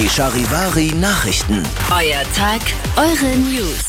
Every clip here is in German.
Die Charivari Nachrichten. Euer Tag, eure News.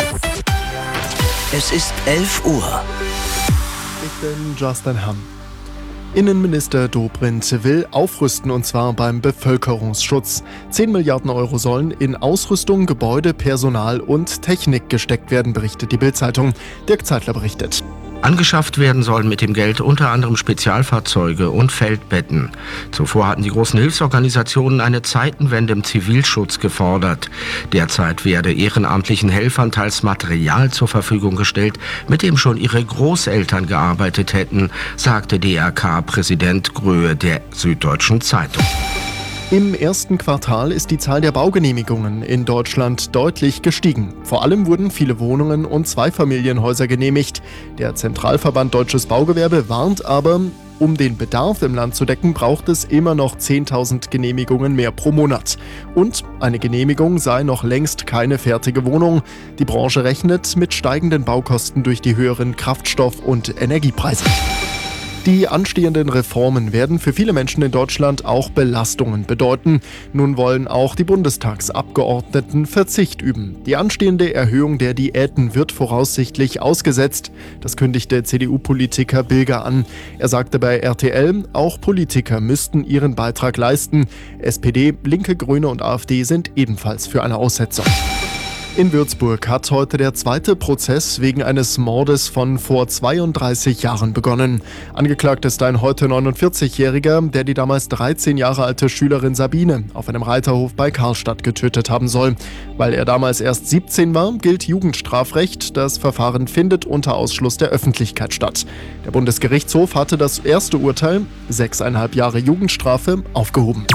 Es ist 11 Uhr. Ich bin Justin Hamm. Innenminister Dobrindt will aufrüsten, und zwar beim Bevölkerungsschutz. 10 Milliarden Euro sollen in Ausrüstung, Gebäude, Personal und Technik gesteckt werden, berichtet die Bild-Zeitung. Dirk Zeitler berichtet. Angeschafft werden sollen mit dem Geld unter anderem Spezialfahrzeuge und Feldbetten. Zuvor hatten die großen Hilfsorganisationen eine Zeitenwende im Zivilschutz gefordert. Derzeit werde ehrenamtlichen Helfern teils Material zur Verfügung gestellt, mit dem schon ihre Großeltern gearbeitet hätten, sagte DRK-Präsident Gröhe der Süddeutschen Zeitung. Im ersten Quartal ist die Zahl der Baugenehmigungen in Deutschland deutlich gestiegen. Vor allem wurden viele Wohnungen und Zweifamilienhäuser genehmigt. Der Zentralverband Deutsches Baugewerbe warnt aber, um den Bedarf im Land zu decken, braucht es immer noch 10.000 Genehmigungen mehr pro Monat. Und eine Genehmigung sei noch längst keine fertige Wohnung. Die Branche rechnet mit steigenden Baukosten durch die höheren Kraftstoff- und Energiepreise. Die anstehenden Reformen werden für viele Menschen in Deutschland auch Belastungen bedeuten. Nun wollen auch die Bundestagsabgeordneten Verzicht üben. Die anstehende Erhöhung der Diäten wird voraussichtlich ausgesetzt. Das kündigte CDU-Politiker Bilger an. Er sagte bei RTL, auch Politiker müssten ihren Beitrag leisten. SPD, Linke, Grüne und AfD sind ebenfalls für eine Aussetzung. In Würzburg hat heute der zweite Prozess wegen eines Mordes von vor 32 Jahren begonnen. Angeklagt ist ein heute 49-Jähriger, der die damals 13 Jahre alte Schülerin Sabine auf einem Reiterhof bei Karlstadt getötet haben soll. Weil er damals erst 17 war, gilt Jugendstrafrecht. Das Verfahren findet unter Ausschluss der Öffentlichkeit statt. Der Bundesgerichtshof hatte das erste Urteil, 6,5 Jahre Jugendstrafe, aufgehoben.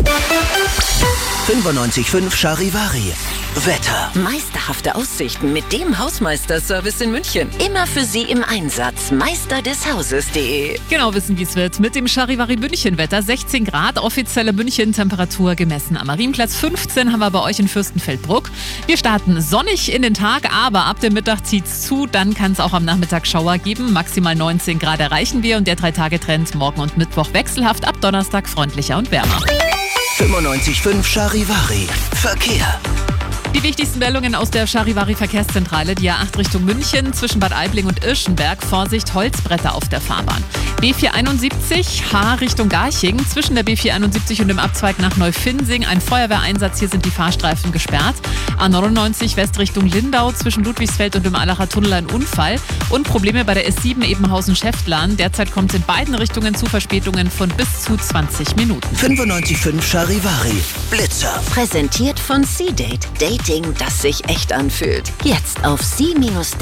95.5 Charivari. Wetter. Meisterhafte Aussichten mit dem Hausmeisterservice in München. Immer für Sie im Einsatz. Meisterdeshauses.de. Genau wissen, wie es wird. Mit dem Charivari München-Wetter. 16 Grad, offizielle München-Temperatur gemessen am Marienplatz. 15 haben wir bei euch in Fürstenfeldbruck. Wir starten sonnig in den Tag, aber ab dem Mittag zieht's zu. Dann kann es auch am Nachmittag Schauer geben. Maximal 19 Grad erreichen wir und der 3-Tage-Trend morgen und Mittwoch wechselhaft. Ab Donnerstag freundlicher und wärmer. 95.5 Charivari. Verkehr. Die wichtigsten Meldungen aus der Charivari Verkehrszentrale. Die A8 Richtung München zwischen Bad Aibling und Irschenberg. Vorsicht, Holzbretter auf der Fahrbahn. B471 H Richtung Garching zwischen der B471 und dem Abzweig nach Neufinsing. Ein Feuerwehreinsatz, hier sind die Fahrstreifen gesperrt. A99 West Richtung Lindau zwischen Ludwigsfeld und dem Allacher Tunnel ein Unfall. Und Probleme bei der S7 Ebenhausen-Schäftlarn. Derzeit kommt es in beiden Richtungen zu Verspätungen von bis zu 20 Minuten. 95.5 Charivari. Blitzer. Präsentiert von C-Date. Dating, das sich echt anfühlt. Jetzt auf C-